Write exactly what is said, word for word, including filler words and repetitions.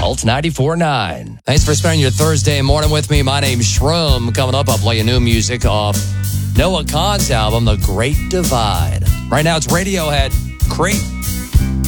Alt ninety-four point nine. Thanks for spending your Thursday morning with me. My name's Shroom. Coming up, I'll play you new music off Noah Kahan's album, The Great Divide. Right now, it's Radiohead, Creep.